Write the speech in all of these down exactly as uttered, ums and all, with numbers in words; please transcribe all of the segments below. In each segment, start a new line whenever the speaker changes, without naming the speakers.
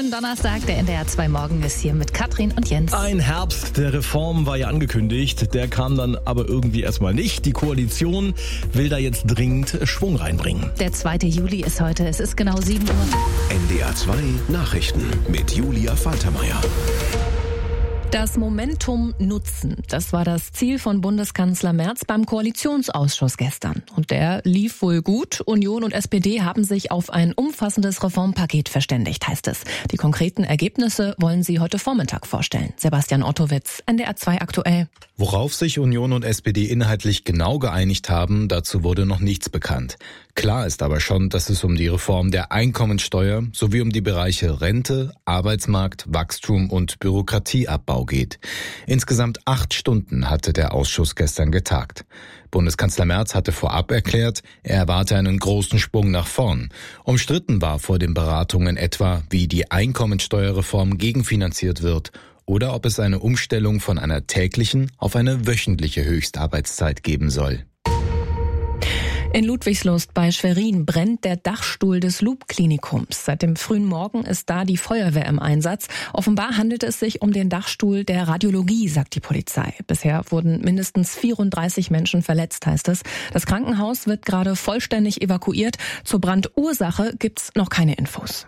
schönen Donnerstag. Der N D R zwei Morgen ist hier mit Katrin und Jens.
Ein Herbst der Reform war ja angekündigt. Der kam dann aber irgendwie erstmal nicht. Die Koalition will da jetzt dringend Schwung reinbringen.
Der zweite Juli ist heute. Es ist genau sieben Uhr.
N D R zwei Nachrichten mit Julia Faltermeier.
Das Momentum nutzen, das war das Ziel von Bundeskanzler Merz beim Koalitionsausschuss gestern. Und der lief wohl gut. Union und S P D haben sich auf ein umfassendes Reformpaket verständigt, heißt es. Die konkreten Ergebnisse wollen sie heute Vormittag vorstellen. Sebastian Ottowitz, N D R zwei aktuell.
Worauf sich Union und S P D inhaltlich genau geeinigt haben, dazu wurde noch nichts bekannt. Klar ist aber schon, dass es um die Reform der Einkommensteuer sowie um die Bereiche Rente, Arbeitsmarkt, Wachstum und Bürokratieabbau geht. Insgesamt acht Stunden hatte der Ausschuss gestern getagt. Bundeskanzler Merz hatte vorab erklärt, er erwarte einen großen Sprung nach vorn. Umstritten war vor den Beratungen etwa, wie die Einkommensteuerreform gegenfinanziert wird oder ob es eine Umstellung von einer täglichen auf eine wöchentliche Höchstarbeitszeit geben soll.
In Ludwigslust bei Schwerin brennt der Dachstuhl des Loop-Klinikums. Seit dem frühen Morgen ist da die Feuerwehr im Einsatz. Offenbar handelt es sich um den Dachstuhl der Radiologie, sagt die Polizei. Bisher wurden mindestens vierunddreißig Menschen verletzt, heißt es. Das Krankenhaus wird gerade vollständig evakuiert. Zur Brandursache gibt's noch keine Infos.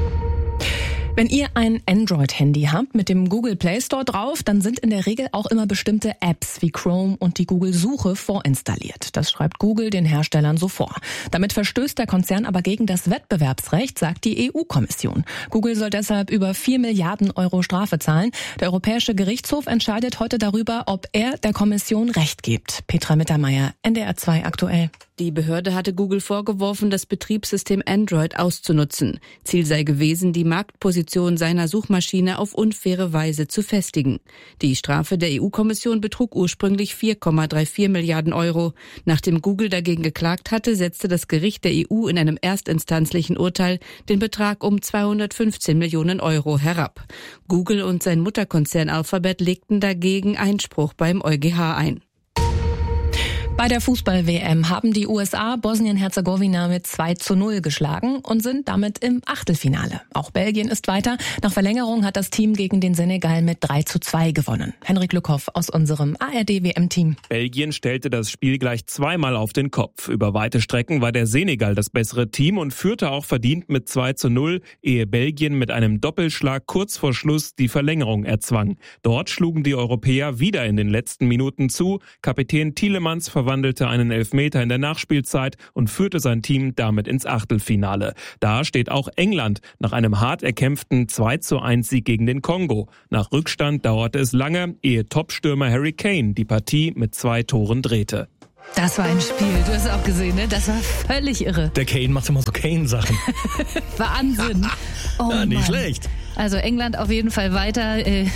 Wenn ihr ein Android-Handy habt mit dem Google Play Store drauf, dann sind in der Regel auch immer bestimmte Apps wie Chrome und die Google-Suche vorinstalliert. Das schreibt Google den Herstellern so vor. Damit verstößt der Konzern aber gegen das Wettbewerbsrecht, sagt die E U-Kommission. Google soll deshalb über vier Milliarden Euro Strafe zahlen. Der Europäische Gerichtshof entscheidet heute darüber, ob er der Kommission Recht gibt. Petra Mittermeier, N D R zwei aktuell.
Die Behörde hatte Google vorgeworfen, das Betriebssystem Android auszunutzen. Ziel sei gewesen, die Marktposition seiner Suchmaschine auf unfaire Weise zu festigen. Die Strafe der E U-Kommission betrug ursprünglich vier Komma vierunddreißig Milliarden Euro. Nachdem Google dagegen geklagt hatte, setzte das Gericht der E U in einem erstinstanzlichen Urteil den Betrag um zweihundertfünfzehn Millionen Euro herab. Google und sein Mutterkonzern Alphabet legten dagegen Einspruch beim EuGH ein.
Bei der Fußball-W M haben die U S A Bosnien-Herzegowina mit zwei zu null geschlagen und sind damit im Achtelfinale. Auch Belgien ist weiter. Nach Verlängerung hat das Team gegen den Senegal mit drei zu zwei gewonnen. Henrik Lückhoff aus unserem A R D W M-Team.
Belgien stellte das Spiel gleich zweimal auf den Kopf. Über weite Strecken war der Senegal das bessere Team und führte auch verdient mit zwei zu null, ehe Belgien mit einem Doppelschlag kurz vor Schluss die Verlängerung erzwang. Dort schlugen die Europäer wieder in den letzten Minuten zu. Kapitän Tielemans verwandelte einen Elfmeter in der Nachspielzeit und führte sein Team damit ins Achtelfinale. Da steht auch England nach einem hart erkämpften zwei zu eins Sieg gegen den Kongo. Nach Rückstand dauerte es lange, ehe Topstürmer Harry Kane die Partie mit zwei Toren drehte.
Das war ein Spiel, du hast es auch gesehen, ne? Das war völlig irre.
Der Kane macht immer so Kane-Sachen.
Wahnsinn. Oh
ja, nicht
Mann.
schlecht.
Also England auf jeden Fall weiter.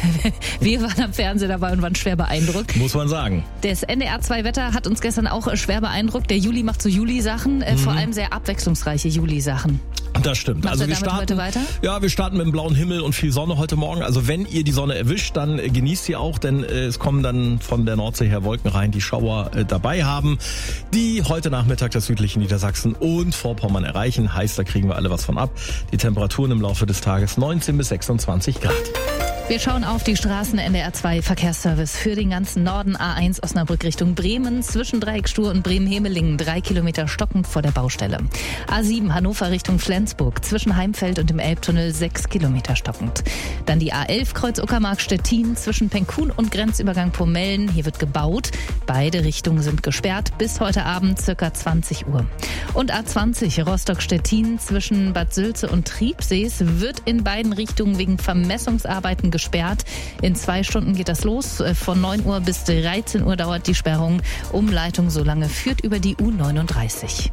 Wir waren am Fernseher dabei und waren schwer beeindruckt.
Muss man sagen.
Das N D R zwei Wetter hat uns gestern auch schwer beeindruckt. Der Juli macht so Juli-Sachen, mhm. vor allem sehr abwechslungsreiche Juli-Sachen.
Das stimmt.
Machst
also
du
wir
damit
starten
heute weiter?
Ja, wir starten mit dem blauen Himmel und viel Sonne heute Morgen. Also wenn ihr die Sonne erwischt, dann äh, genießt sie auch, denn äh, es kommen dann von der Nordsee her Wolken rein, die Schauer äh, dabei haben, die heute Nachmittag das südliche Niedersachsen und Vorpommern erreichen. Heißt, da kriegen wir alle was von ab. Die Temperaturen im Laufe des Tages neunzehn bis sechsundzwanzig Grad.
Wir schauen auf die Straßen. N D R zwei Verkehrsservice für den ganzen Norden. A eins Osnabrück Richtung Bremen, zwischen Dreieckstuhl und Bremen-Hemelingen, drei Kilometer stockend vor der Baustelle. A sieben Hannover Richtung Flensburg, zwischen Heimfeld und dem Elbtunnel, sechs Kilometer stockend. Dann die A elf Kreuz Uckermark-Stettin, zwischen Penkun und Grenzübergang Pomellen. Hier wird gebaut. Beide Richtungen sind gesperrt bis heute Abend circa zwanzig Uhr. Und A zwanzig Rostock-Stettin, zwischen Bad Sülze und Triebsees, wird in beiden Richtungen wegen Vermessungsarbeiten gesperrt. In zwei Stunden geht das los. Von neun Uhr bis dreizehn Uhr dauert die Sperrung. Umleitung so lange führt über die U neununddreißig.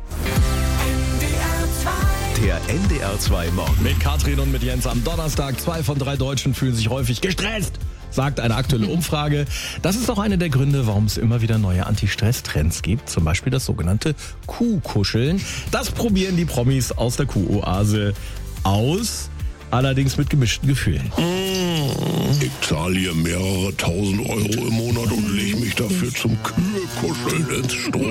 Der N D R zwei Morgen.
Mit Katrin und mit Jens am Donnerstag. Zwei von drei Deutschen fühlen sich häufig gestresst, sagt eine aktuelle Umfrage. Das ist auch einer der Gründe, warum es immer wieder neue Anti-Stress-Trends gibt. Zum Beispiel das sogenannte Kuhkuscheln. Das probieren die Promis aus der Kuhoase aus. Allerdings mit gemischten Gefühlen.
ich zahle hier mehrere tausend Euro im Monat und lege mich dafür zum Kühe-Kuscheln ins Stroh.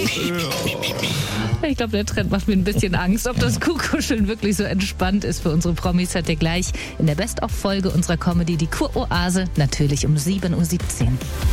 Ja.
Ich glaube, der Trend macht mir ein bisschen Angst. Ob das Kuhkuscheln wirklich so entspannt ist für unsere Promis, hört ihr gleich in der Best-of-Folge unserer Comedy Die Kuroase, natürlich um sieben Uhr siebzehn.